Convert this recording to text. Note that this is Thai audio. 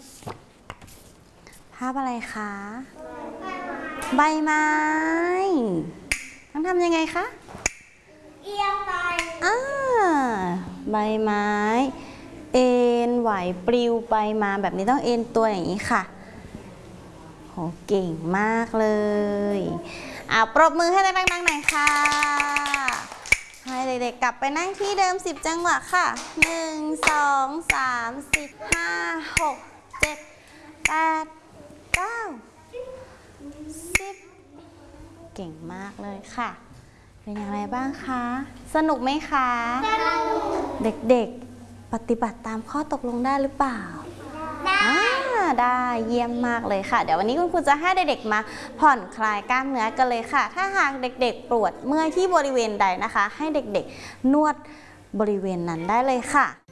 ภาพอะไรคะใบไม้ต้องทำยังไงคะเอียงไปใบไม้เอ็นไหวปลิวไปมาแบบนี้ต้องเอ็นตัวอย่างนี้ค่ะโหเก่งมากเลยปรบมือให้ดังๆหน่อยค่ะให้เด็กๆกลับไปนั่งที่เดิม10 จังหวะค่ะ1 2 3 4 5 6 7 8 9 10เก่งมากเลยค่ะเป็นอย่างไรบ้างคะสนุกไหมคะเด็กๆปฏิบัติตามข้อตกลงได้หรือเปล่าได้เยี่ยมมากเลยค่ะเดี๋ยววันนี้คุณครูจะให้เด็กๆมาผ่อนคลายกล้ามเนื้อกันเลยค่ะถ้าหากเด็กๆปวดเมื่อยที่บริเวณใดนะคะให้เด็กๆนวดบริเวณนั้นได้เลยค่ะ